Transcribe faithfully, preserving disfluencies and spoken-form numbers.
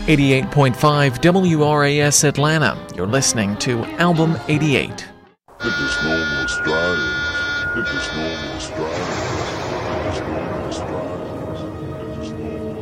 eighty-eight point five W R A S Atlanta. You're listening to Album eighty-eight. If it's normal Australians, if it's normal Australians.